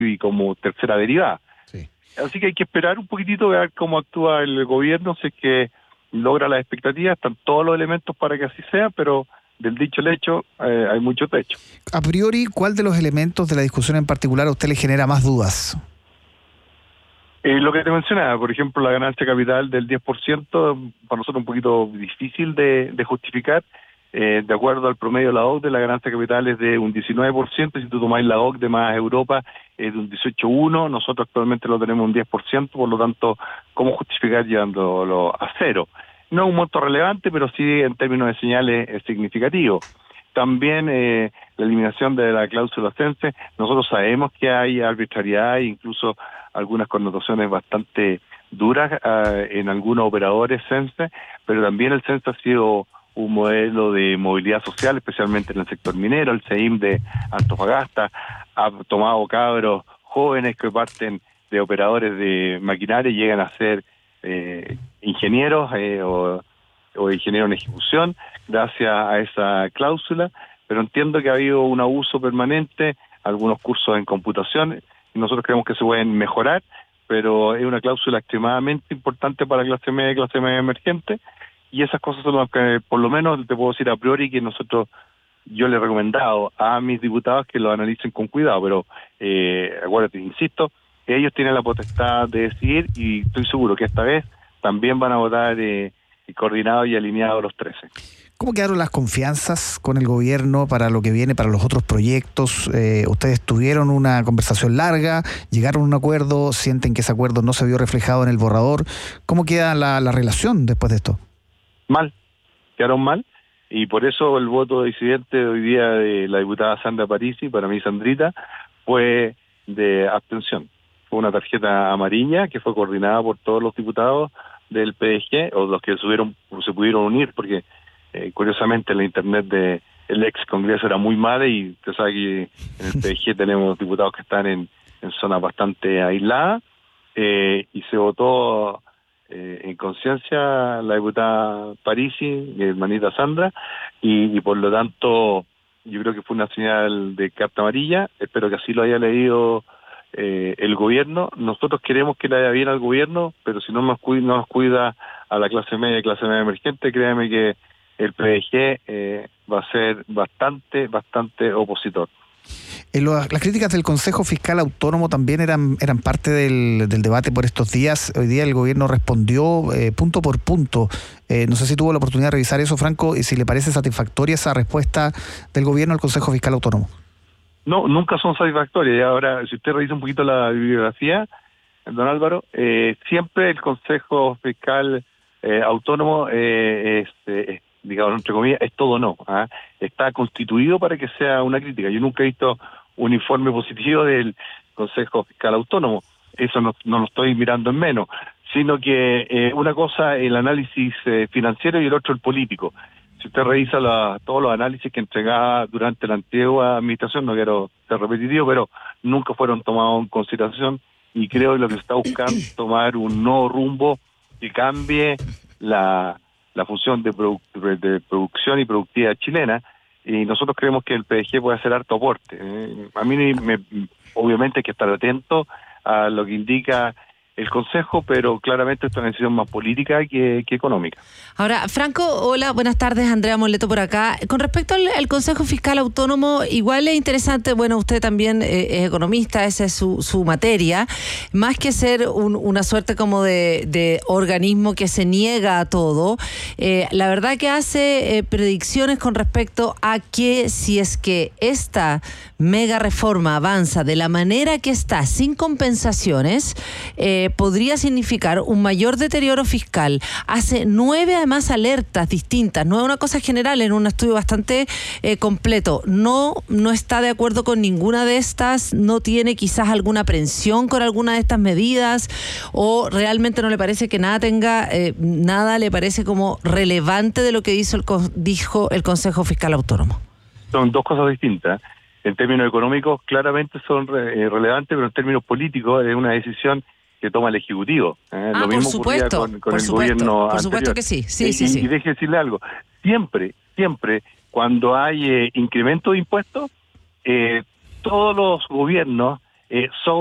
y como tercera derivada. Sí. Así que hay que esperar un poquitito, ver cómo actúa el gobierno, si es que logra las expectativas. Están todos los elementos para que así sea, pero del dicho al hecho hay mucho techo. A priori, ¿cuál de los elementos de la discusión en particular a usted le genera más dudas? Lo que te mencionaba, por ejemplo, la ganancia capital del 10%, para nosotros un poquito difícil de justificar. De acuerdo al promedio de la OCDE, la ganancia capital es de un 19%, si tú tomáis la OCDE más Europa es de un 18,1%, nosotros actualmente lo tenemos un 10%, por lo tanto, ¿cómo justificar llevándolo a cero? No es un monto relevante, pero sí en términos de señales es significativo. También la eliminación de la cláusula CENSE, nosotros sabemos que hay arbitrariedad e incluso algunas connotaciones bastante duras en algunos operadores CENSE, pero también el CENSE ha sido un modelo de movilidad social, especialmente en el sector minero. El CEIM de Antofagasta ha tomado cabros jóvenes que parten de operadores de maquinaria y llegan a ser ingenieros o ingenieros en ejecución gracias a esa cláusula, pero entiendo que ha habido un abuso permanente, algunos cursos en computación, y nosotros creemos que se pueden mejorar, pero es una cláusula extremadamente importante para clase media emergente, y esas cosas son las que, por lo menos, te puedo decir a priori que yo le he recomendado a mis diputados que lo analicen con cuidado, pero acuérdate, insisto, ellos tienen la potestad de decidir y estoy seguro que esta vez también van a votar coordinados y alineados los 13. ¿Cómo quedaron las confianzas con el gobierno para lo que viene, para los otros proyectos? Ustedes tuvieron una conversación larga, llegaron a un acuerdo, sienten que ese acuerdo no se vio reflejado en el borrador. ¿Cómo queda la relación después de esto? Mal, quedaron mal, y por eso el voto disidente de hoy día de la diputada Sandra Parisi, para mí Sandrita, fue de abstención. Fue una tarjeta amarilla que fue coordinada por todos los diputados del PDG, o los que se pudieron unir, porque curiosamente la internet del ex Congreso era muy mala, y usted sabe que en el PDG tenemos diputados que están en zonas bastante aisladas, y se votó en conciencia la diputada Parisi, mi hermanita Sandra, y por lo tanto yo creo que fue una señal de carta amarilla. Espero que así lo haya leído el gobierno. Nosotros queremos que le vaya bien al gobierno, pero si no nos cuida a la clase media emergente, créame que el PDG va a ser bastante opositor. Las críticas del Consejo Fiscal Autónomo también eran parte del debate por estos días. Hoy día el gobierno respondió punto por punto. No sé si tuvo la oportunidad de revisar eso, Franco, y si le parece satisfactoria esa respuesta del gobierno al Consejo Fiscal Autónomo. No, nunca son satisfactorias. Y ahora, si usted revisa un poquito la bibliografía, don Álvaro, siempre el Consejo Fiscal Autónomo digamos, entre comillas, es todo no. Está constituido para que sea una crítica. Yo nunca he visto un informe positivo del Consejo Fiscal Autónomo. Eso no lo estoy mirando en menos, sino que una cosa el análisis financiero y el otro el político. Si usted revisa todos los análisis que entregaba durante la antigua administración, no quiero ser repetitivo, pero nunca fueron tomados en consideración, y creo que lo que se está buscando es tomar un nuevo rumbo que cambie la función de producción y productividad chilena, y nosotros creemos que el PDG puede hacer harto aporte. A mí obviamente hay que estar atento a lo que indica el Consejo, pero claramente esto es una decisión más política que económica. Ahora, Franco, hola, buenas tardes, Andrea Moleto por acá. Con respecto al Consejo Fiscal Autónomo, igual es interesante, bueno, usted también es economista, esa es su materia, más que ser una suerte como de organismo que se niega a todo, la verdad que hace predicciones con respecto a que si es que esta mega reforma avanza de la manera que está, sin compensaciones, podría significar un mayor deterioro fiscal. Hace 9 además alertas distintas, no es una cosa general, en un estudio bastante completo. No está de acuerdo con ninguna de estas, no tiene quizás alguna aprensión con alguna de estas medidas, o realmente no le parece que nada le parece como relevante de lo que dijo el Consejo Fiscal Autónomo. Son dos cosas distintas. En términos económicos claramente son relevantes, pero en términos políticos es una decisión que toma el Ejecutivo. Lo mismo ocurría con el gobierno por supuesto anterior. Que sí. Y deje decirle algo, siempre cuando hay incremento de impuestos, todos los gobiernos sobre